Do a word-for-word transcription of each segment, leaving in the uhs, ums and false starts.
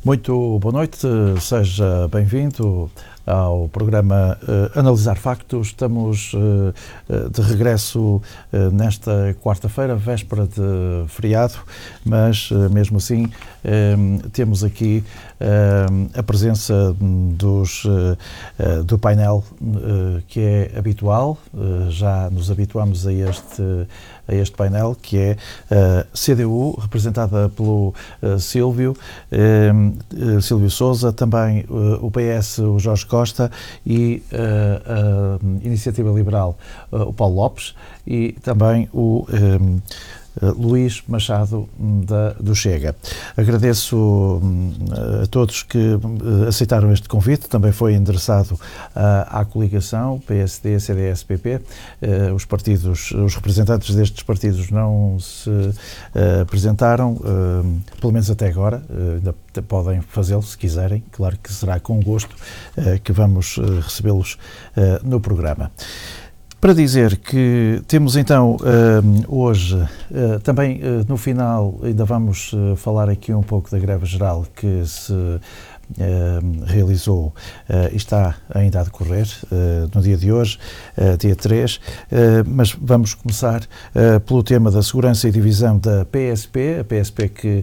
Muito boa noite, seja bem-vindo ao programa uh, Analisar Factos. Estamos uh, uh, de regresso uh, nesta quarta-feira, véspera de feriado, mas uh, mesmo assim uh, temos aqui uh, a presença dos, uh, uh, do painel uh, que é habitual. Uh, já nos habituamos a este, a este painel, que é a uh, C D U, representada pelo uh, Silvio, uh, uh, Silvio Sousa, também uh, o P S, o Jorge Costa, e uh, a Iniciativa Liberal, uh, o Paulo Lopes, e também o um, uh, Luís Machado da, do Chega. Agradeço um, a todos que uh, aceitaram este convite. Também foi endereçado uh, à coligação P S D, C D S, P P. Uh, os partidos, os representantes destes partidos não se uh, apresentaram, uh, pelo menos até agora. Uh, ainda podem fazê-lo se quiserem. Claro que será com gosto uh, que vamos uh, recebê-los uh, no programa. Para dizer que temos então uh, hoje, uh, também uh, no final ainda vamos uh, falar aqui um pouco da greve geral que se uh, realizou uh, e está ainda a decorrer uh, no dia de hoje, uh, dia três, uh, mas vamos começar uh, pelo tema da segurança e divisão da P S P, a P S P que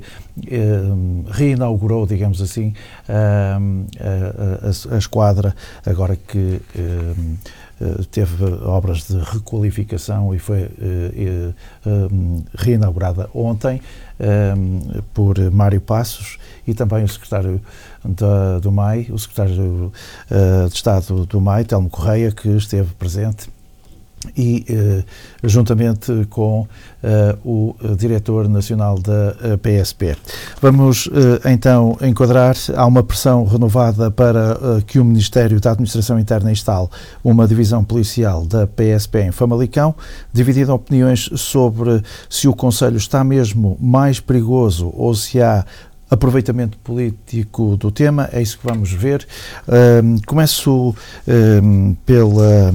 uh, reinaugurou, digamos assim, uh, a, a, a esquadra, agora que uh, teve obras de requalificação e foi uh, uh, reinaugurada ontem uh, por Mário Passos e também o secretário da, do M A I, o secretário uh, de Estado do M A I, Telmo Correia, que esteve presente, e uh, juntamente com uh, o uh, diretor nacional da uh, P S P. Vamos uh, então enquadrar. Há uma pressão renovada para uh, que o Ministério da Administração Interna instale uma divisão policial da P S P em Famalicão, dividindo opiniões sobre se o Conselho está mesmo mais perigoso ou se há aproveitamento político do tema. É isso que vamos ver. Uh, começo uh, pela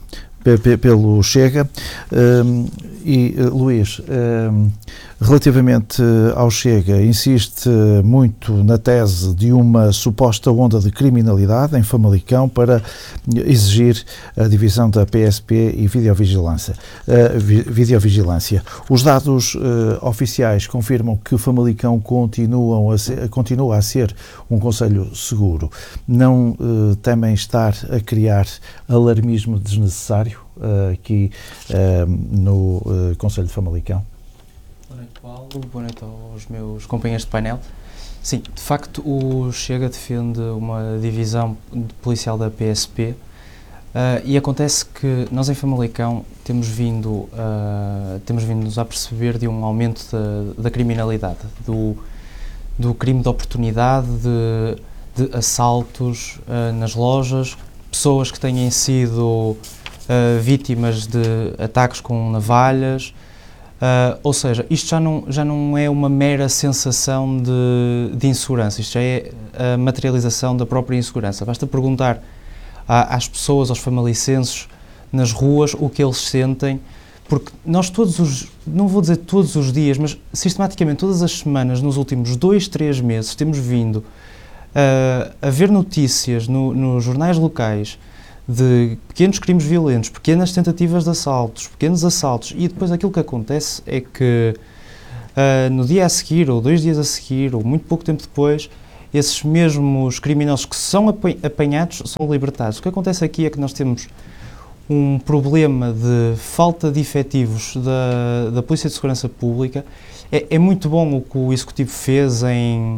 pelo Chega. Um, e uh, Luís, um, relativamente ao Chega, insiste muito na tese de uma suposta onda de criminalidade em Famalicão para exigir a divisão da P S P e videovigilância. Uh, vi, videovigilância. Os dados uh, oficiais confirmam que Famalicão continuam a ser, continua a ser um concelho seguro. Não uh, temem estar a criar alarmismo desnecessário uh, aqui uh, no uh, concelho de Famalicão? Boa noite, Paulo. Boa noite aos meus companheiros de painel. Sim, de facto, o Chega defende uma divisão policial da P S P uh, e acontece que nós em Famalicão temos vindo, uh, temos vindo-nos a perceber de um aumento da, da criminalidade, do, do crime de oportunidade, de, de assaltos uh, nas lojas, pessoas que tenham sido uh, vítimas de ataques com navalhas. Uh, ou seja, isto já não, já não é uma mera sensação de, de insegurança, isto já é a materialização da própria insegurança. Basta perguntar a, às pessoas, aos famalicenses, nas ruas, o que eles sentem, porque nós todos os, não vou dizer todos os dias, mas sistematicamente todas as semanas, nos últimos dois, três meses, temos vindo uh, a ver notícias no, nos jornais locais de pequenos crimes violentos, pequenas tentativas de assaltos, pequenos assaltos, e depois aquilo que acontece é que uh, no dia a seguir, ou dois dias a seguir, ou muito pouco tempo depois, esses mesmos criminosos que são apanhados são libertados. O que acontece aqui é que nós temos um problema de falta de efetivos da, da Polícia de Segurança Pública. É, é muito bom o que o Executivo fez em,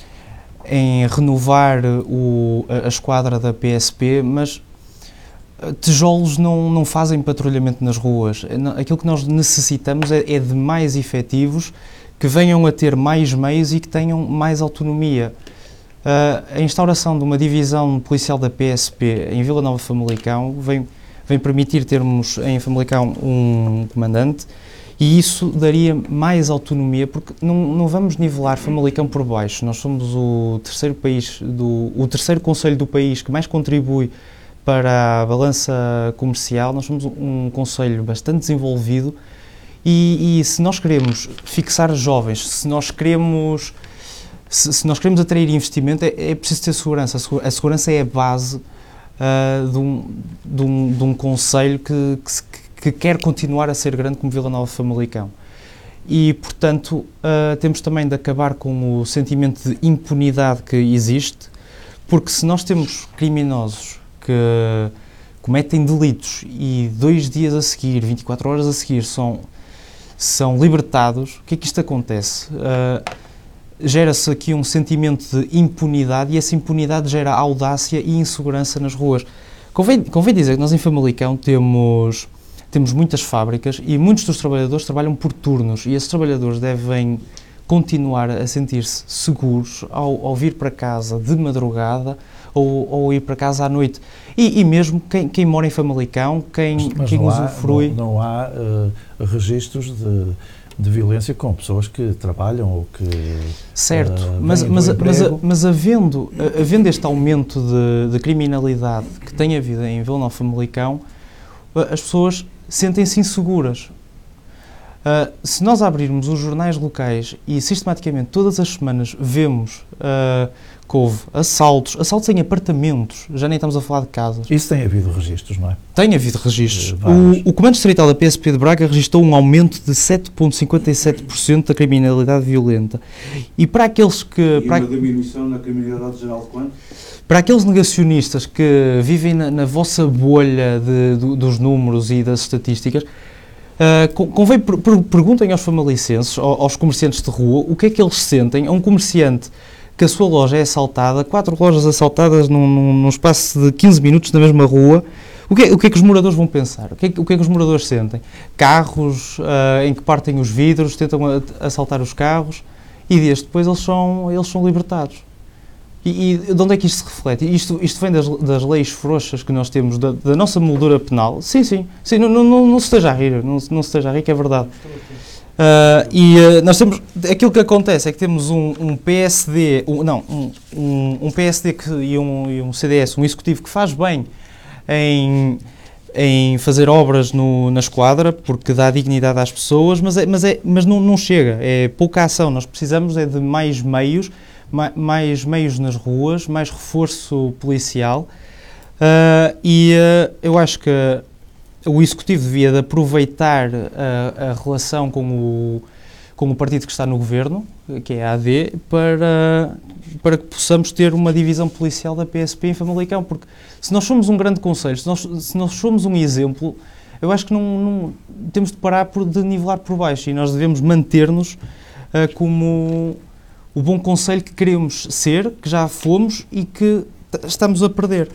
em renovar o, a, a esquadra da P S P, mas tijolos não, não fazem patrulhamento nas ruas. Aquilo que nós necessitamos é, é de mais efetivos que venham a ter mais meios e que tenham mais autonomia. Uh, a instauração de uma divisão policial da P S P em Vila Nova de Famalicão vem, vem permitir termos em Famalicão um comandante, e isso daria mais autonomia, porque não, não vamos nivelar Famalicão por baixo. Nós somos o terceiro país, do, o terceiro concelho do país que mais contribui para a balança comercial. Nós somos um concelho bastante desenvolvido e, e se nós queremos fixar jovens, se nós queremos se, se nós queremos atrair investimento, é, é preciso ter segurança. A segurança é a base uh, de, um, de, um, de um concelho que, que, que quer continuar a ser grande como Vila Nova de Famalicão. E, portanto, uh, temos também de acabar com o sentimento de impunidade que existe, porque se nós temos criminosos que cometem delitos e dois dias a seguir, vinte e quatro horas a seguir, são, são libertados, o que é que isto acontece? Uh, gera-se aqui um sentimento de impunidade e essa impunidade gera audácia e insegurança nas ruas. Convém, convém dizer que nós em Famalicão temos... Temos muitas fábricas e muitos dos trabalhadores trabalham por turnos e esses trabalhadores devem continuar a sentir-se seguros ao, ao vir para casa de madrugada ou, ou ir para casa à noite. E, e mesmo quem, quem mora em Famalicão, quem, mas quem não usufrui... Há, não, não há uh, registros de, de violência com pessoas que trabalham ou que... Certo, uh, mas, mas, mas, mas havendo, havendo este aumento de, de criminalidade que tem havido em Vila Nova de Famalicão, as pessoas sentem-se inseguras. Uh, se nós abrirmos os jornais locais e sistematicamente todas as semanas vemos uh, que houve assaltos, assaltos em apartamentos, já nem estamos a falar de casas. Isso tem havido registros, não é? Tem havido registros. O, o Comando Distrital da P S P de Braga registrou um aumento de sete vírgula cinquenta e sete por cento da criminalidade violenta. E para aqueles que... E para uma diminuição na criminalidade geral de quanto? Para aqueles negacionistas que vivem na, na vossa bolha de, do, dos números e das estatísticas, uh, convém per, per, perguntem aos famalicenses, aos, aos comerciantes de rua, o que é que eles sentem a um comerciante que a sua loja é assaltada, quatro lojas assaltadas num, num, num espaço de quinze minutos na mesma rua. O que, é, o que é que os moradores vão pensar? O que é, o que, é que os moradores sentem? Carros uh, em que partem os vidros, tentam a, assaltar os carros e dias depois eles são, eles são libertados. E, e de onde é que isto se reflete? Isto, isto vem das, das leis frouxas que nós temos, da, da nossa moldura penal. Sim, sim, sim não, não, não, não se esteja a rir, não, não se esteja a rir, que é verdade. Uh, e uh, nós temos, aquilo que acontece é que temos um, um P S D, um, não, um, um, um P S D que, e, um, e um C D S, um executivo que faz bem em, em fazer obras no, na esquadra, porque dá dignidade às pessoas, mas, é, mas, é, mas não, não chega, é pouca ação. Nós precisamos é de mais meios, mais meios nas ruas, mais reforço policial uh, e uh, eu acho que o Executivo devia de aproveitar a, a relação com o, com o partido que está no governo, que é a A D, para, para que possamos ter uma divisão policial da P S P em Famalicão, porque se nós somos um grande conselho, se nós, se nós somos um exemplo, eu acho que não, não temos de parar por, de nivelar por baixo e nós devemos manter-nos uh, como o bom conselho que queremos ser, que já fomos e que estamos a perder.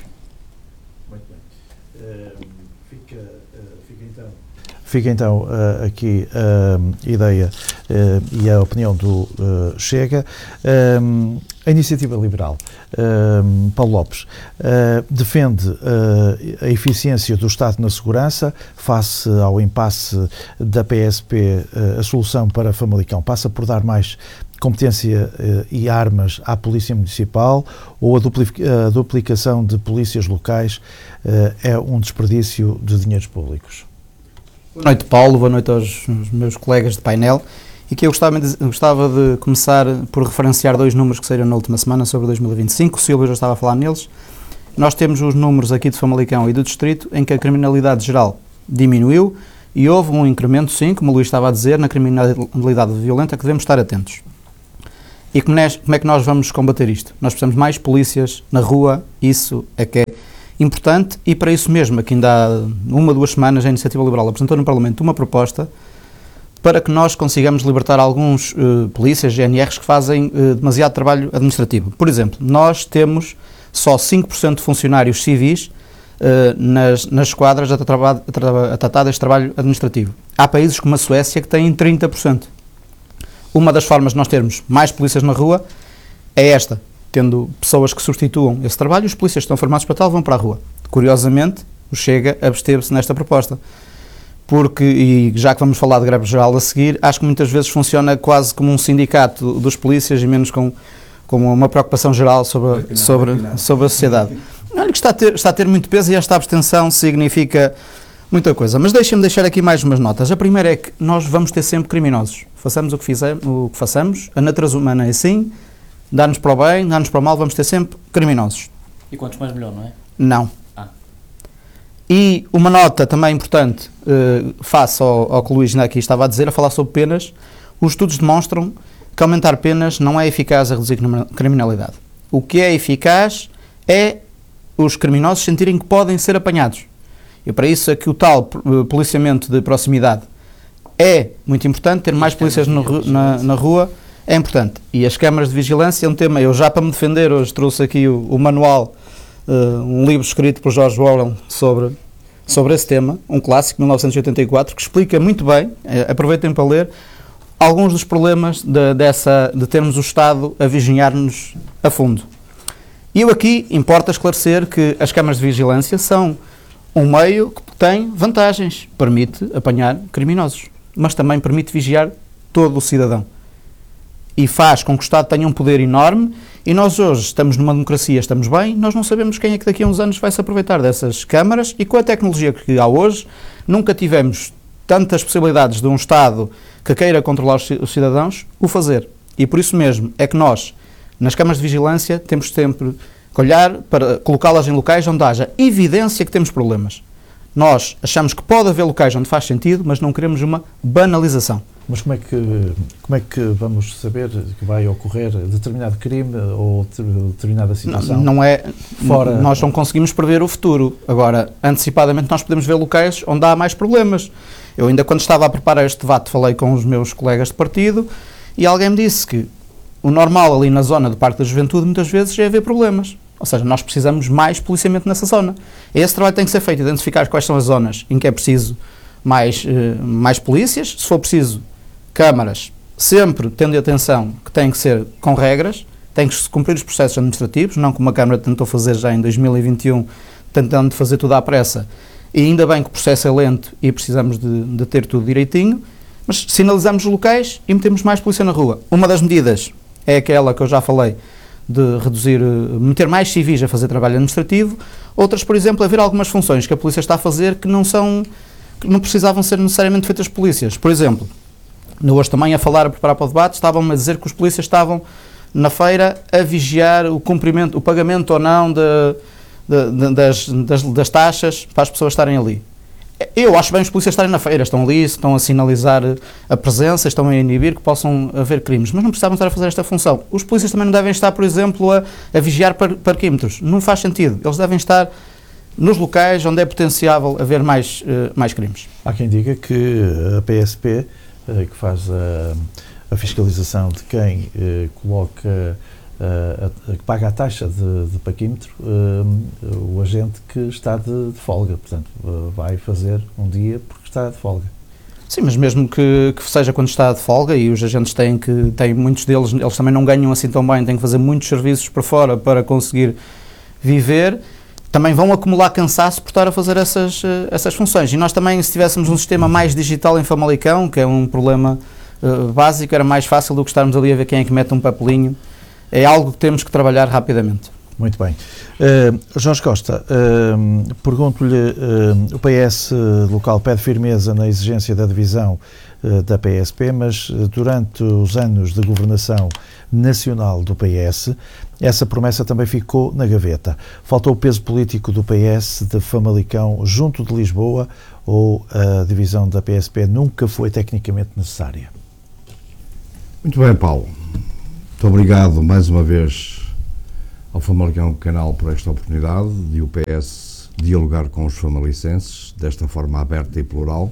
Muito bem. Uh, fica, uh, fica então, fica então uh, aqui a ideia uh, e a opinião do uh, Chega. Uh, a Iniciativa Liberal, uh, Paulo Lopes, uh, defende uh, a eficiência do Estado na segurança face ao impasse da P S P. Uh, a solução para Famalicão passa por dar mais competência uh, e armas à Polícia Municipal, ou a, duplica, a duplicação de polícias locais uh, é um desperdício de dinheiros públicos? Boa noite, Paulo, boa noite aos, aos meus colegas de painel, e que eu gostava de, gostava de começar por referenciar dois números que saíram na última semana sobre dois mil e vinte e cinco, o Silvio já estava a falar neles. Nós temos os números aqui de Famalicão e do Distrito em que a criminalidade geral diminuiu e houve um incremento, sim, como o Luís estava a dizer, na criminalidade violenta, que devemos estar atentos. E como é, como é que nós vamos combater isto? Nós precisamos de mais polícias na rua, isso é que é importante, e para isso mesmo, aqui ainda há uma, duas semanas, a Iniciativa Liberal apresentou no Parlamento uma proposta para que nós consigamos libertar alguns uh, polícias, G N Rs, que fazem uh, demasiado trabalho administrativo. Por exemplo, nós temos só cinco por cento de funcionários civis uh, nas, nas esquadras a, tra a tratar deste trabalho administrativo. Há países como a Suécia que têm trinta por cento. Uma das formas de nós termos mais polícias na rua é esta, tendo pessoas que substituam esse trabalho, os polícias que estão formados para tal vão para a rua. Curiosamente, o Chega absteve-se nesta proposta, porque, e já que vamos falar de greve geral a seguir, acho que muitas vezes funciona quase como um sindicato dos polícias e menos com, com uma preocupação geral sobre, sobre, sobre a sociedade. Olha que está a, ter, está a ter muito peso, e esta abstenção significa Muita coisa, mas deixem-me deixar aqui mais umas notas. A primeira é que nós vamos ter sempre criminosos. Façamos o que, fizemos, o que façamos, a natureza humana é assim, dá-nos para o bem, dá-nos para o mal, vamos ter sempre criminosos. E quantos mais melhor, não é? Não. Ah. E uma nota também importante, uh, face ao, ao que o Luís aqui estava a dizer, a falar sobre penas, os estudos demonstram que aumentar penas não é eficaz a reduzir criminalidade. O que é eficaz é os criminosos sentirem que podem ser apanhados. E para isso é que o tal policiamento de proximidade é muito importante, ter mais polícias no, na, na rua é importante. E as câmaras de vigilância é um tema, eu já para me defender hoje trouxe aqui o, o manual, uh, um livro escrito por George Orwell sobre, sobre esse tema, um clássico, mil novecentos e oitenta e quatro, que explica muito bem, eh, aproveitem para ler, alguns dos problemas de, dessa, de termos o Estado a vigiar-nos a fundo. E eu aqui importa esclarecer que as câmaras de vigilância são um meio que tem vantagens, permite apanhar criminosos, mas também permite vigiar todo o cidadão. E faz com que o Estado tenha um poder enorme, e nós hoje estamos numa democracia, estamos bem, nós não sabemos quem é que daqui a uns anos vai se aproveitar dessas câmaras, e com a tecnologia que há hoje, nunca tivemos tantas possibilidades de um Estado que queira controlar os cidadãos o fazer. E por isso mesmo é que nós, nas câmaras de vigilância, temos sempre que olhar para colocá-las em locais onde haja evidência que temos problemas. Nós achamos que pode haver locais onde faz sentido, mas não queremos uma banalização. Mas como é que, como é que vamos saber que vai ocorrer determinado crime ou determinada situação? Não, não é, Fora... Nós não conseguimos prever o futuro. Agora, antecipadamente, nós podemos ver locais onde há mais problemas. Eu ainda, quando estava a preparar este debate, falei com os meus colegas de partido e alguém me disse que o normal ali na zona do Parque da Juventude, muitas vezes, é haver problemas. Ou seja, nós precisamos mais policiamento nessa zona. Esse trabalho tem que ser feito, identificar quais são as zonas em que é preciso mais, uh, mais polícias, se for preciso câmaras, sempre tendo atenção que tem que ser com regras, tem que se cumprir os processos administrativos, não como a Câmara tentou fazer já em dois mil e vinte e um, tentando fazer tudo à pressa, e ainda bem que o processo é lento e precisamos de, de ter tudo direitinho, mas sinalizamos os locais e metemos mais polícia na rua. Uma das medidas é aquela que eu já falei, de reduzir, meter mais civis a fazer trabalho administrativo. Outras, por exemplo, haver algumas funções que a polícia está a fazer que não são, que não precisavam ser necessariamente feitas por polícias. Por exemplo, no hoje também a falar, a preparar para o debate, estavam-me a dizer que os polícias estavam na feira a vigiar o cumprimento, o pagamento ou não de, de, de, das, das, das taxas para as pessoas estarem ali. Eu acho bem os polícias estarem na feira, estão ali, estão a sinalizar a presença, estão a inibir que possam haver crimes, mas não precisavam estar a fazer esta função. Os polícias também não devem estar, por exemplo, a, a vigiar par, parquímetros. Não faz sentido. Eles devem estar nos locais onde é potenciável haver mais, uh, mais crimes. Há quem diga que a P S P, uh, que faz a, a fiscalização de quem uh, coloca, uh, a, que paga a taxa de, de parquímetro, uh, o agente que está de, de folga, portanto, uh, vai fazer um dia porque está de folga. Sim, mas mesmo que, que seja quando está de folga, e os agentes têm que, têm muitos deles, eles também não ganham assim tão bem, têm que fazer muitos serviços por fora para conseguir viver, também vão acumular cansaço por estar a fazer essas, essas funções. E nós também, se tivéssemos um sistema mais digital em Famalicão, que é um problema uh, básico, era mais fácil do que estarmos ali a ver quem é que mete um papelinho. É algo que temos que trabalhar rapidamente. Muito bem. Uh, Jorge Costa, uh, pergunto-lhe, uh, o P S local pede firmeza na exigência da divisão uh, da P S P, mas uh, durante os anos de governação nacional do P S, essa promessa também ficou na gaveta. Faltou o peso político do P S de Famalicão junto de Lisboa, ou a divisão da P S P nunca foi tecnicamente necessária? Muito bem, Paulo. Muito obrigado mais uma vez ao Famalicão Canal por esta oportunidade de o P S dialogar com os famalicenses desta forma aberta e plural.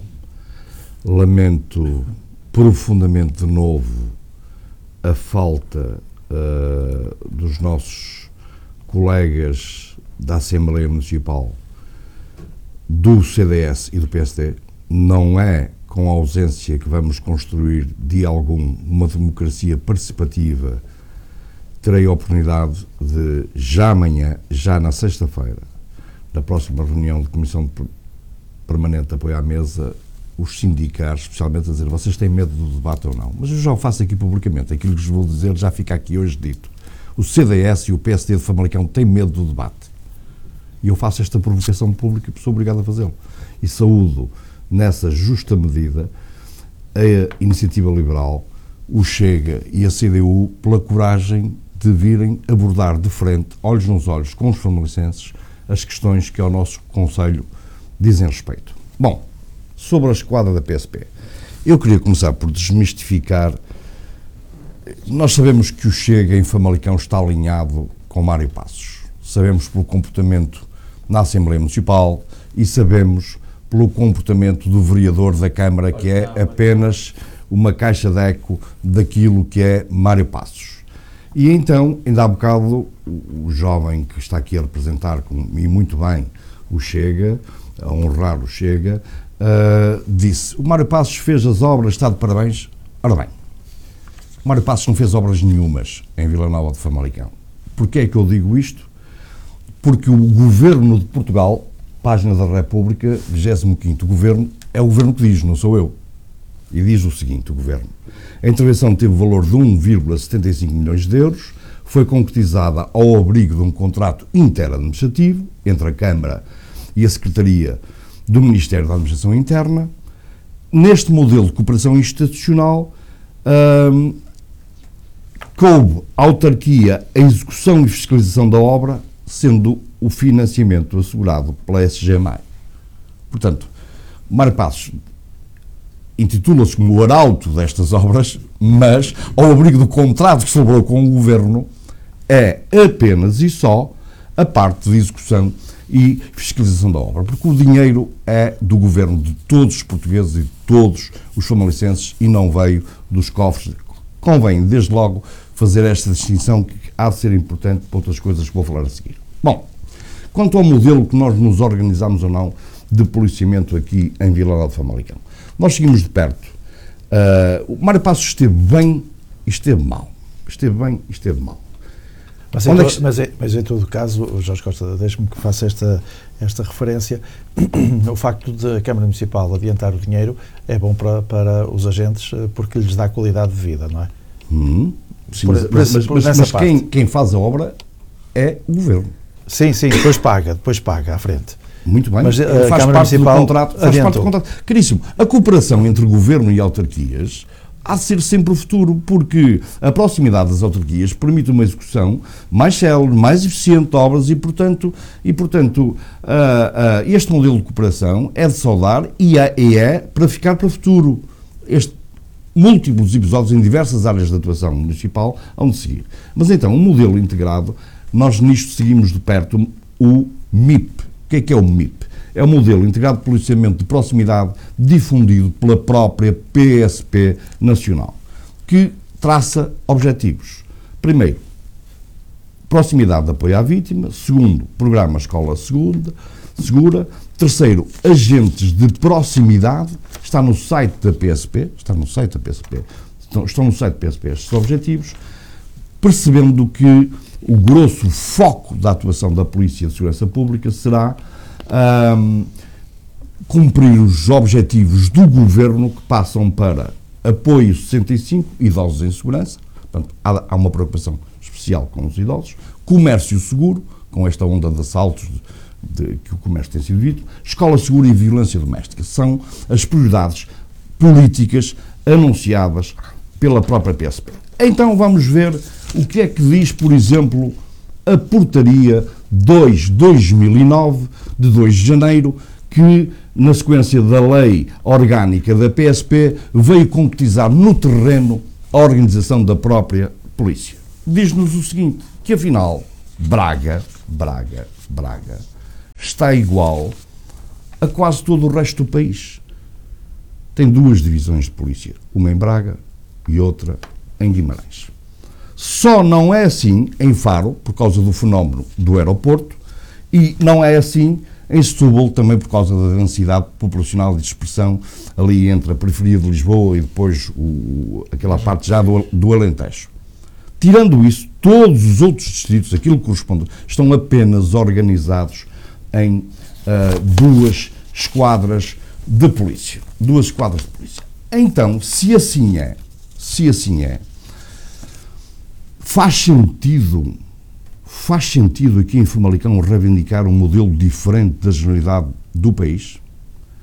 Lamento profundamente de novo a falta uh, dos nossos colegas da Assembleia Municipal do C D S e do P S D. Não é com a ausência que vamos construir de algum uma democracia participativa. Terei a oportunidade de, já amanhã, já na sexta-feira, na próxima reunião de Comissão de Permanente de Apoio à Mesa, os sindicar, especialmente a dizer, vocês têm medo do debate ou não? Mas eu já o faço aqui publicamente, aquilo que vos vou dizer já fica aqui hoje dito. O C D S e o P S D de Famalicão têm medo do debate. E eu faço esta provocação pública e sou obrigado a fazê-lo. e saúdo nessa justa medida a Iniciativa Liberal, o Chega e a C D U pela coragem de virem abordar de frente, olhos nos olhos, com os famalicenses, as questões que ao nosso Conselho dizem respeito. Bom, sobre a esquadra da P S P, eu queria começar por desmistificar. Nós sabemos que o Chega em Famalicão está alinhado com Mário Passos. Sabemos pelo comportamento na Assembleia Municipal e sabemos pelo comportamento do vereador da Câmara, que é apenas uma caixa de eco daquilo que é Mário Passos. E então, ainda há bocado, o jovem que está aqui a representar, e muito bem, o Chega, a honrar o Chega, uh, disse, o Mário Passos fez as obras, está de parabéns. Ora bem, o Mário Passos não fez obras nenhumas em Vila Nova de Famalicão. Porquê é que eu digo isto? Porque o Governo de Portugal, página da República, vigésimo quinto Governo, é o Governo que diz, não sou eu. E diz o seguinte, o Governo. A intervenção teve valor de um vírgula setenta e cinco milhões de euros, foi concretizada ao abrigo de um contrato interadministrativo entre a Câmara e a Secretaria do Ministério da Administração Interna. Neste modelo de cooperação institucional, hum, coube à autarquia a execução e fiscalização da obra, sendo o financiamento assegurado pela S G M A I. Portanto, Mário Passos intitula-se como o arauto destas obras, mas, ao abrigo do contrato que celebrou com o Governo, é apenas e só a parte de execução e fiscalização da obra, porque o dinheiro é do Governo de todos os portugueses e de todos os famalicenses e não veio dos cofres. Convém, desde logo, fazer esta distinção que há de ser importante para outras coisas que vou falar a seguir. Bom, quanto ao modelo que nós nos organizamos ou não de policiamento aqui em Vila Nova de Famalicão, nós seguimos de perto. Uh, o Mário Passos esteve bem e esteve mal. Esteve bem e esteve mal. Mas em, é que... mas, é, mas em todo o caso, Jorge Costa, deixe-me que faça esta, esta referência. O facto de a Câmara Municipal adiantar o dinheiro é bom para, para os agentes porque lhes dá qualidade de vida, não é? Hum, sim, por, mas, por, mas, por, mas, mas quem, quem faz a obra é o Governo. Sim, sim, depois paga, depois paga à frente. Muito bem, mas, faz, Câmara parte do contrato, faz adiantou. parte do contrato. Caríssimo, a cooperação entre Governo e autarquias há de ser sempre o futuro, porque a proximidade das autarquias permite uma execução mais célere, mais eficiente de obras e, portanto, e, portanto uh, uh, este modelo de cooperação é de saudar e é, e é para ficar para o futuro. Este múltiplos episódios em diversas áreas de atuação municipal hão de seguir. Mas então, um modelo integrado, nós nisto seguimos de perto o M I P. O que é que é o M I P? É o modelo integrado de policiamento de proximidade difundido pela própria P S P nacional, que traça objetivos. Primeiro, proximidade de apoio à vítima. Segundo, programa Escola Segura. Segura. Terceiro, agentes de proximidade. Está no site da P S P. Está no site da P S P. Estão, estão no site da P S P estes objetivos, percebendo que o grosso foco da atuação da Polícia de Segurança Pública será um, cumprir os objetivos do Governo que passam para apoio sessenta e cinco, idosos em segurança, portanto, há, há uma preocupação especial com os idosos, comércio seguro, com esta onda de assaltos de, de, que o comércio tem sido vítima, escola segura e violência doméstica. São as prioridades políticas anunciadas pela própria P S P. Então vamos ver o que é que diz, por exemplo, a portaria dois barra dois mil e nove, de dois de janeiro, que, na sequência da lei orgânica da P S P, veio concretizar no terreno a organização da própria polícia. Diz-nos o seguinte, que afinal, Braga, Braga, Braga, está igual a quase todo o resto do país. Tem duas divisões de polícia, uma em Braga e outra em Guimarães. Só não é assim em Faro, por causa do fenómeno do aeroporto, e não é assim em Setúbal, também por causa da densidade populacional e de dispersão ali entre a periferia de Lisboa e depois o, aquela parte já do, do Alentejo. Tirando isso, todos os outros distritos, aquilo que corresponde, estão apenas organizados em uh, duas esquadras de polícia. Duas esquadras de polícia. Então, se assim é, se assim é, faz sentido, faz sentido aqui em Famalicão reivindicar um modelo diferente da generalidade do país?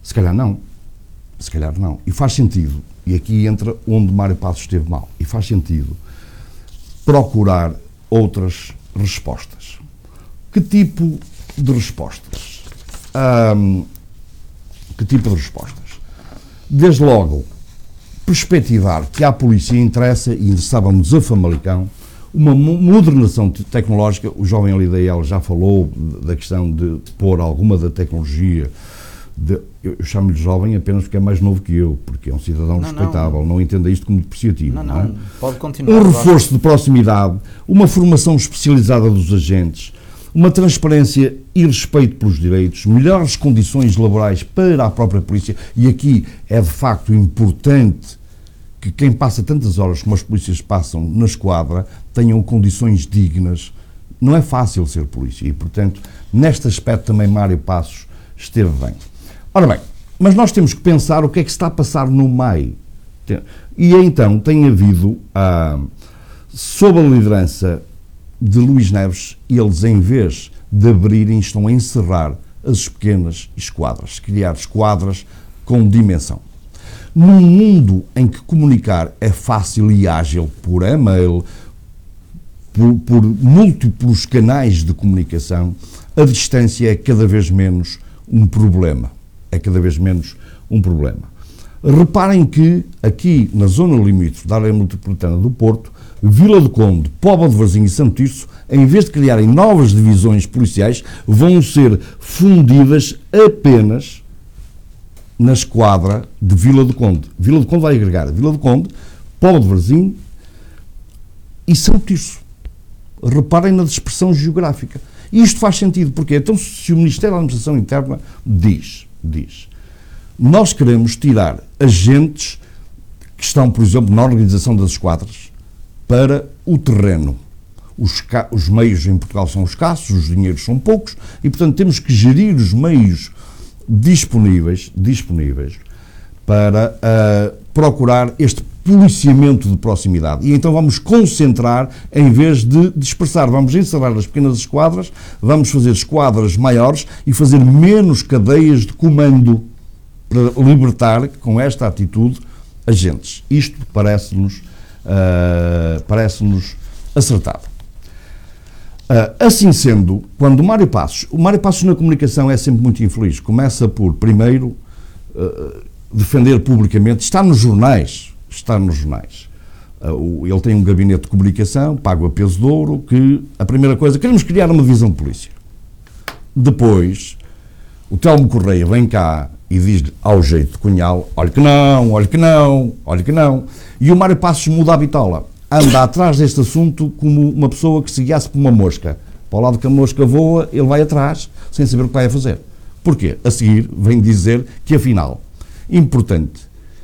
Se calhar não. Se calhar não. E faz sentido, e aqui entra onde Mário Passos esteve mal, e faz sentido procurar outras respostas. Que tipo de respostas? Hum, que tipo de respostas? Desde logo, perspectivar que à polícia interessa, e interessávamos a Famalicão, uma modernização tecnológica. O jovem ali da I L já falou da questão de pôr alguma da tecnologia. De, eu eu chamo-lhe jovem apenas porque é mais novo que eu, porque é um cidadão Não, respeitável, não, não. não entenda isto como depreciativo. Não, Não, não, é? pode continuar. Um reforço de proximidade, uma formação especializada dos agentes, uma transparência e respeito pelos direitos, melhores condições laborais para a própria polícia, e aqui é de facto importante que quem passa tantas horas como as polícias passam na esquadra tenham condições dignas. Não é fácil ser polícia e, portanto, neste aspecto também Mário Passos esteve bem. Ora bem, mas nós temos que pensar o que é que se está a passar no meio. E então tem havido, ah, sob a liderança de Luís Neves, eles, em vez de abrirem, estão a encerrar as pequenas esquadras, criar esquadras com dimensão. Num mundo em que comunicar é fácil e ágil por e-mail, por, por múltiplos canais de comunicação, a distância é cada vez menos um problema. É cada vez menos um problema. Reparem que aqui na zona limítrofe da área metropolitana do Porto, Vila do Conde, Póvoa de Varzim e Santo Tirso, em vez de criarem novas divisões policiais, vão ser fundidas apenas na esquadra de Vila do Conde. Vila do Conde vai agregar Vila do Conde, Póvoa de Varzim e Santo Tirso. Reparem na dispersão geográfica. E isto faz sentido, porque então se o Ministério da Administração Interna diz, diz, nós queremos tirar agentes que estão, por exemplo, na organização das esquadras para o terreno. Os, os meios em Portugal são escassos, os dinheiros são poucos e, portanto, temos que gerir os meios disponíveis, disponíveis para uh, procurar este policiamento de proximidade. E então vamos concentrar em vez de dispersar. Vamos encerrar as pequenas esquadras, vamos fazer esquadras maiores e fazer menos cadeias de comando para libertar, com esta atitude, agentes. Isto parece-nos uh, parece-nos acertado. Uh, assim sendo, quando o Mário Passos, o Mário Passos na comunicação é sempre muito infeliz, começa por, primeiro, uh, defender publicamente, está nos jornais, está nos jornais. Uh, ele tem um gabinete de comunicação, pago a peso de ouro, que a primeira coisa, queremos criar uma divisão de polícia. Depois, o Telmo Correia vem cá e diz-lhe ao jeito de Cunhal, olha que não, olha que não, olha que não. E o Mário Passos muda a bitola. Anda atrás deste assunto como uma pessoa que se guiasse por uma mosca. Para o lado que a mosca voa, ele vai atrás, sem saber o que vai a fazer. Porquê? A seguir, vem dizer que, afinal, importante,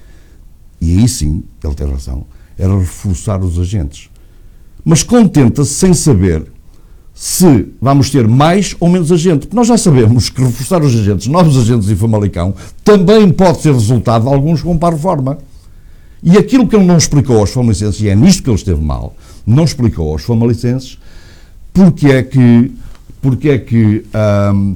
e aí sim, ele tem razão, era reforçar os agentes. Mas contenta-se sem saber se vamos ter mais ou menos agentes. Nós já sabemos que reforçar os agentes, novos agentes em Famalicão, também pode ser resultado de alguns com para a reforma. E aquilo que ele não explicou aos famalicenses, e é nisto que ele esteve mal, não explicou aos famalicenses porque é que, porque é que hum,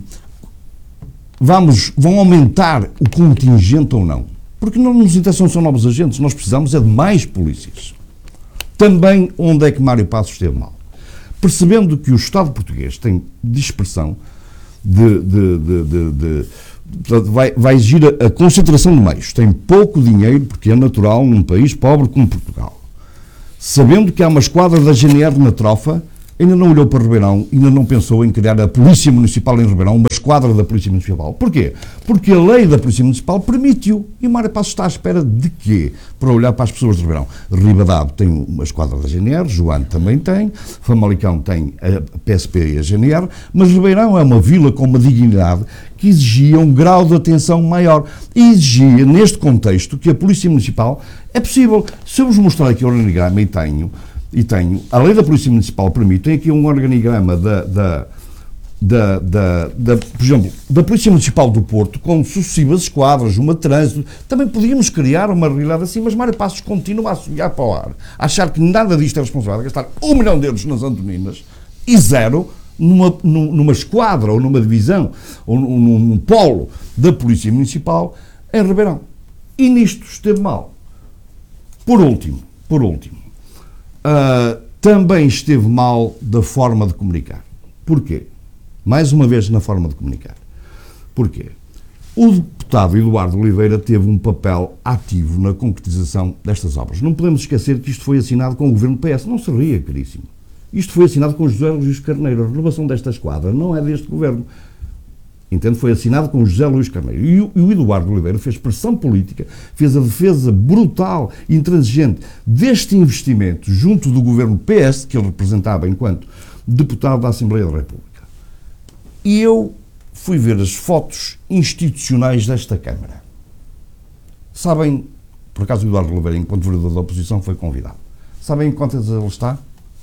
vamos, vão aumentar o contingente ou não. Porque não nos interessam só novos agentes, nós precisamos é de mais polícias. Também onde é que Mário Passos esteve mal? Percebendo que o Estado português tem dispersão de... de, de, de, de Vai, vai exigir a, a concentração de meios. Tem pouco dinheiro, porque é natural num país pobre como Portugal. Sabendo que há uma esquadra da G N R na trofa, ainda não olhou para Ribeirão, ainda não pensou em criar a Polícia Municipal em Ribeirão, uma esquadra da Polícia Municipal. Porquê? Porque a lei da Polícia Municipal permite-o. E o Mário Passos está à espera de quê? Para olhar para as pessoas de Ribeirão. Ribadavia tem uma esquadra da G N R, Joane também tem, Famalicão tem a P S P e a G N R, mas Ribeirão é uma vila com uma dignidade que exigia um grau de atenção maior. E exigia, neste contexto, que a Polícia Municipal é possível. Se eu vos mostrar aqui o organigrama, e tenho, e tenho, a lei da Polícia Municipal permite, tem aqui um organigrama da, da, da, da, da, por exemplo, da Polícia Municipal do Porto, com sucessivas esquadras, uma de trânsito. Também podíamos criar uma realidade assim, mas Mário Passos continua a sonhar para o ar, a achar que nada disto é responsável, a gastar um milhão de euros nas Antoninas e zero numa, numa esquadra ou numa divisão ou num, num polo da Polícia Municipal em Ribeirão. E nisto esteve mal. Por último, por último, uh, também esteve mal da forma de comunicar. Porquê? Mais uma vez na forma de comunicar. Porquê? O deputado Eduardo Oliveira teve um papel ativo na concretização destas obras. Não podemos esquecer que isto foi assinado com o governo P S. Não se ria, caríssimo. Isto foi assinado com José Luís Carneiro. A renovação desta esquadra não é deste governo. Entende? Foi assinado com José Luís Carneiro. E o, e o Eduardo Oliveira fez pressão política, fez a defesa brutal e intransigente deste investimento junto do governo P S, que ele representava enquanto deputado da Assembleia da República. E eu fui ver as fotos institucionais desta Câmara. Sabem, por acaso o Eduardo Oliveira, enquanto vereador da oposição, foi convidado. Sabem em quantas ele está?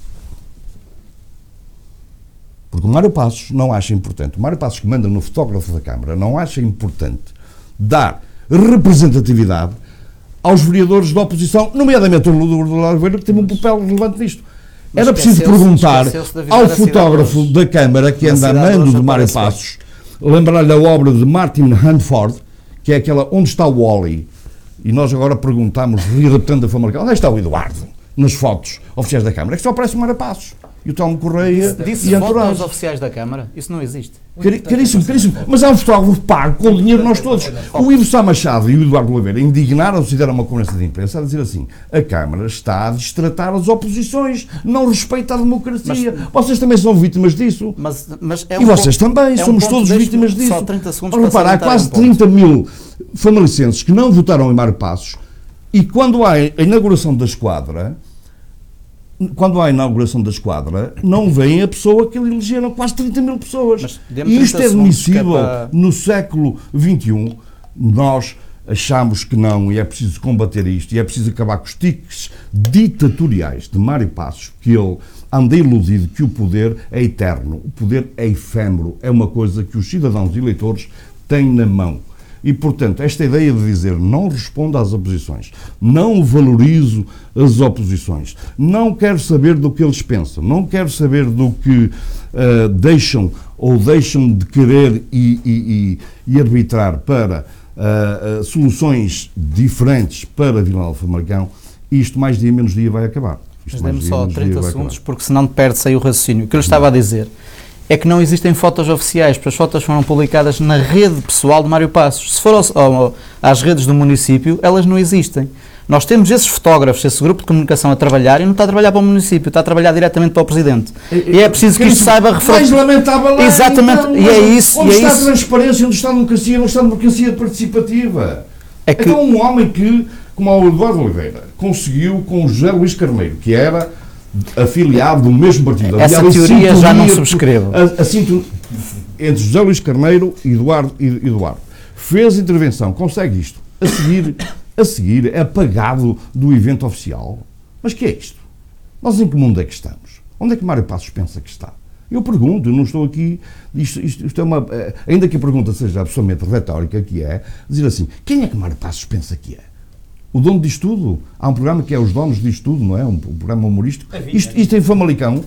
Porque o Mário Passos não acha importante, o Mário Passos que manda no fotógrafo da Câmara, não acha importante dar representatividade aos vereadores da oposição, nomeadamente o Eduardo Oliveira, que teve um papel relevante nisto. Mas era preciso perguntar ao fotógrafo dos, da Câmara, que anda a mando de Mário Passos, lembrar-lhe a obra de Martin Handford, que é aquela onde está o Wally, e nós agora perguntamos, readaptando a Famalicão, onde está o Eduardo? Nas fotos oficiais da Câmara, é que só aparece o Mário Passos. E o Telmo Correia disse e Anturais. Fotos oficiais da Câmara? Isso não existe. Cari, caríssimo, caríssimo. Mas há um fotógrafo pago com o dinheiro nós todos. O Ivo Sá Machado e o Eduardo Oliveira indignaram-se e deram uma conversa de imprensa a dizer assim: a Câmara está a destratar as oposições, não respeita a democracia. Mas, vocês também são vítimas disso. Mas, mas é um e vocês ponto, também, é somos um todos vítimas disso. Só trinta segundos. Repara, há quase um trinta mil famalicenses que não votaram em Mário Passos, e quando há a inauguração da esquadra, quando há a inauguração da esquadra, não vem a pessoa que elegeram, quase trinta mil pessoas. E isto é admissível é para... no século vinte e um. Nós achamos que não, e é preciso combater isto, e é preciso acabar com os tiques ditatoriais de Mário Passos, que ele anda iludido que o poder é eterno, o poder é efêmero, é uma coisa que os cidadãos e eleitores têm na mão. E, portanto, esta ideia de dizer não respondo às oposições, não valorizo as oposições, não quero saber do que eles pensam, não quero saber do que uh, deixam ou deixam de querer e, e, e, e arbitrar para uh, uh, soluções diferentes para Vila Nova de Famalicão, isto mais dia menos dia vai acabar. Mas dê-me só trinta segundos, porque senão perde-se aí o raciocínio. O que eu lhe estava a dizer é que não existem fotos oficiais, porque as fotos foram publicadas na rede pessoal de Mário Passos. Se for ao, ao, às redes do município, elas não existem. Nós temos esses fotógrafos, esse grupo de comunicação a trabalhar, e não está a trabalhar para o município, está a trabalhar diretamente para o Presidente. E, e é preciso que isto saiba referir. Mais lamentável lá, exatamente, então, e é isso. Onde e é está isso. a transparência, onde está a democracia, onde está a democracia participativa? É que... Então um homem que, como o Eduardo Oliveira, conseguiu com o José Luís Carneiro, que era afiliado do mesmo partido. Essa Havia teoria já não subscrevo. A, a sintonia entre José Luís Carneiro e Eduardo, e Eduardo. Fez intervenção, consegue isto. A seguir, a seguir é apagado do evento oficial. Mas que é isto? Nós em que mundo é que estamos? Onde é que Mário Passos pensa que está? Eu pergunto, eu não estou aqui, isto, isto, isto é uma, ainda que a pergunta seja absolutamente retórica, que é, dizer assim, quem é que Mário Passos pensa que é? O dono disto tudo? Há um programa que é Os Donos disto tudo, não é? Um, um programa humorístico. Isto, isto em Famalicão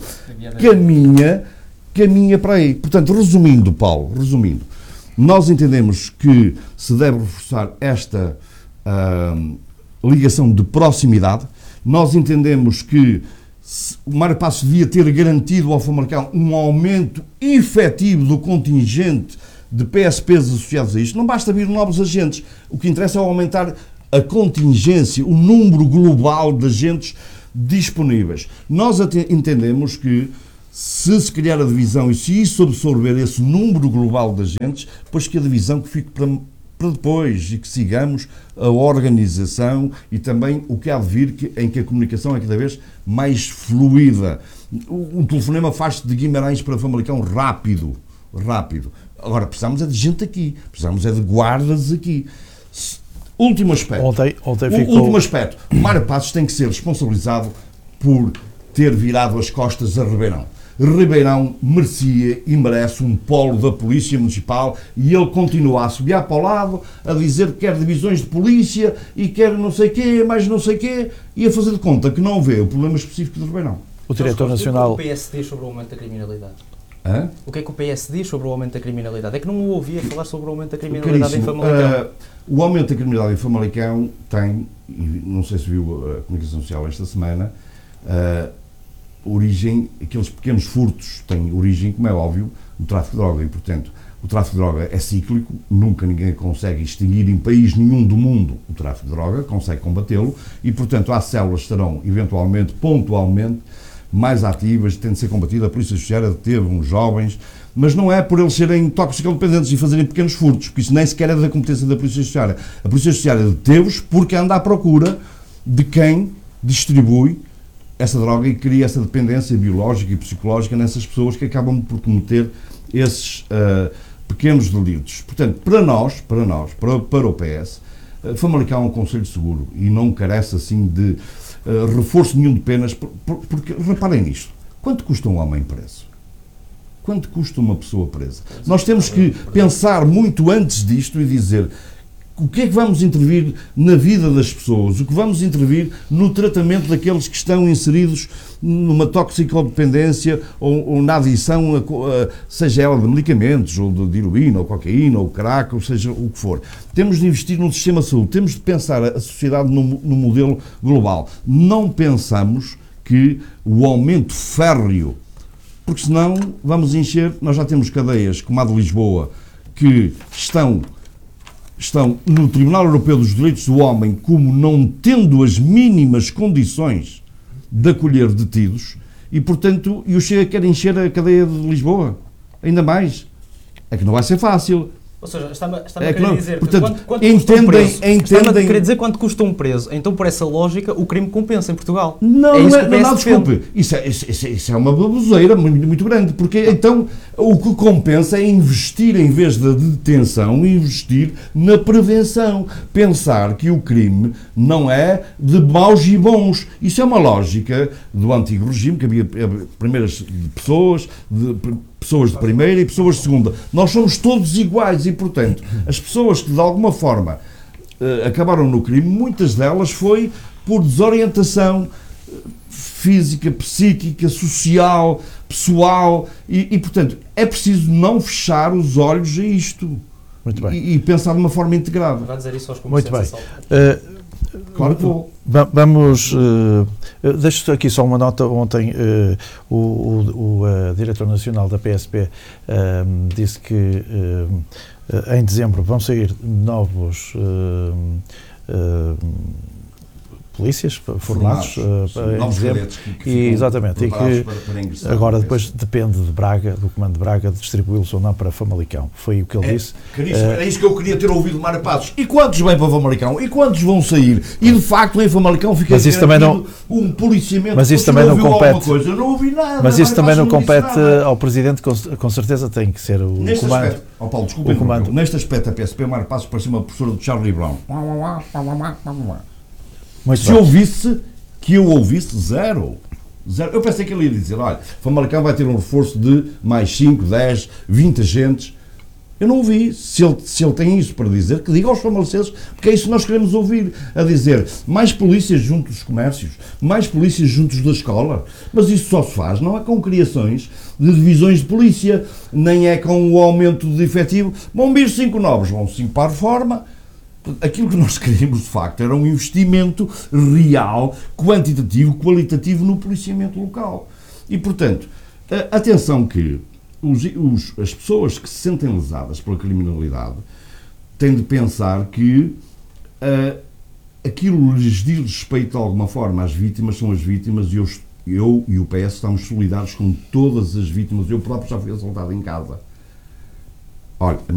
caminha, caminha para aí. Portanto, resumindo, Paulo, resumindo, nós entendemos que se deve reforçar esta uh, ligação de proximidade. Nós entendemos que o Mário Passos devia ter garantido ao Famalicão um aumento efetivo do contingente de P S Ps associados a isto. Não basta vir novos agentes. O que interessa é aumentar a contingência, o número global de agentes disponíveis. Nós entendemos que se se criar a divisão e se isso absorver esse número global de agentes, depois que a divisão que fique para, para depois e que sigamos a organização e também o que há de vir, que, em que a comunicação é cada vez mais fluida. Um telefonema faz-se de Guimarães para Famalicão rápido, rápido. Agora, precisamos é de gente aqui, precisamos é de guardas aqui. Último aspecto. Ontem, ontem o ficou... último aspecto. Mário Passos tem que ser responsabilizado por ter virado as costas a Ribeirão. Ribeirão merecia e merece um polo da Polícia Municipal e ele continua a subir para o lado, a dizer que quer divisões de polícia e quer não sei quê, mais não sei quê, e a fazer de conta que não vê o problema específico de Ribeirão. O diretor nacional... O P S D sobre o aumento da criminalidade. Hã? O que é que o P S diz sobre o aumento da criminalidade? É que não o ouvia falar sobre o aumento da criminalidade Caríssimo, em Famalicão. uh, o aumento da criminalidade em Famalicão tem, e não sei se viu a comunicação social esta semana, uh, origem, aqueles pequenos furtos têm origem, como é óbvio, do tráfico de droga, e portanto o tráfico de droga é cíclico, nunca ninguém consegue extinguir em país nenhum do mundo o tráfico de droga, consegue combatê-lo, e portanto as células estarão eventualmente, pontualmente, mais ativas, tendo de ser combatida. A Polícia Judiciária deteve uns jovens, mas não é por eles serem toxicodependentes e fazerem pequenos furtos, porque isso nem sequer é da competência da Polícia Judiciária. A Polícia Judiciária deteve-os porque anda à procura de quem distribui essa droga e cria essa dependência biológica e psicológica nessas pessoas que acabam por cometer esses uh, pequenos delitos. Portanto, para nós, para nós, para, para o P S, uh, Famalicão é um concelho seguro e não carece assim de uh, reforço nenhum de penas, por, por, porque reparem nisto, quanto custa um homem preso? Quanto custa uma pessoa presa? Nós temos que pensar muito antes disto e dizer o que é que vamos intervir na vida das pessoas, o que vamos intervir no tratamento daqueles que estão inseridos numa toxicodependência ou, ou na adição, a, a, seja ela de medicamentos, ou de, de heroína, ou cocaína, ou crack, ou seja o que for. Temos de investir no sistema de saúde, temos de pensar a sociedade no, no modelo global. Não pensamos que o aumento férreo, porque senão vamos encher, nós já temos cadeias como a de Lisboa, que estão... estão no Tribunal Europeu dos Direitos do Homem como não tendo as mínimas condições de acolher detidos e, portanto, e o Chega quer encher a cadeia de Lisboa. Ainda mais. É que não vai ser fácil. Ou seja, está-me está-me É a que querer não, dizer portanto, quanto, quanto entendem, custa um preso. Está-me a entendem- querer dizer quanto custa um preso. Então, por essa lógica, o crime compensa em Portugal. Não, é não, isso é, que o não, P S não, defende. desculpe. Isso é, isso, isso é- isso é uma baboseira muito, muito grande, porque então o que compensa é investir, em vez da detenção, investir na prevenção. Pensar que o crime não é de maus e bons. Isso é uma lógica do antigo regime, que havia eh, primeiras pessoas, de, pessoas de primeira e pessoas de segunda. Nós somos todos iguais e, portanto, as pessoas que de alguma forma eh, acabaram no crime, muitas delas foi por desorientação física, psíquica, social, pessoal e, e, portanto, é preciso não fechar os olhos a isto. Muito bem. E, e pensar de uma forma integrada. Vai dizer isso aos Muito comerciantes. bem. assaltantes. Uh, Claro que vou. Va- Vamos, uh, uh, deixo aqui só uma nota. Ontem uh, o, o, o uh, diretor nacional da P S P uh, disse que uh, uh, em dezembro vão sair novos uh, uh, polícias formados, uh, sim, em novos dezembro. cadetes que, que E, ficam exatamente, e preparados que para, para ingressar. Agora depois depende de Braga, do comando de Braga, de distribuí-los ou não para Famalicão. Foi o que ele É, disse. caríssimo, Eh, era isso que eu queria ter ouvido de Mário Passos. E quantos vêm para Famalicão? E quantos vão sair? E de facto em Famalicão fica Mas isso também não- um policiamento. Mas isso Você também não ouviu alguma compete. coisa? Eu não ouvi nada. Mas isso Mário também não Passos disse compete nada. ao Presidente, com, com certeza tem que ser o Neste comando. aspecto, oh Paulo, desculpa, O comando. interromper. Neste aspecto a P S P, Mário Passos parecia uma professora de Charlie Brown. Muito Se bem. eu ouvisse, que eu ouvisse, zero. Zero. Eu pensei que ele ia dizer, olha, Famalicão vai ter um reforço de mais cinco, dez, vinte agentes. Eu não ouvi. Se ele, se ele tem isso para dizer, que diga aos famalicenses, porque é isso que nós queremos ouvir. A dizer, mais polícias junto dos comércios, mais polícias juntos da escola. Mas isso só se faz, não é com criações de divisões de polícia, nem é com o aumento de efetivo. Vão vir cinco novos, vão cinco para a reforma. Aquilo que nós queríamos, de facto, era um investimento real, quantitativo, qualitativo no policiamento local. E, portanto, a- atenção que os, os, as pessoas que se sentem lesadas pela criminalidade têm de pensar que uh, aquilo lhes diz respeito, de alguma forma, às vítimas, são as vítimas, e eu, eu e o P S estamos solidários com todas as vítimas. Eu próprio já fui assaltado em casa. Olha,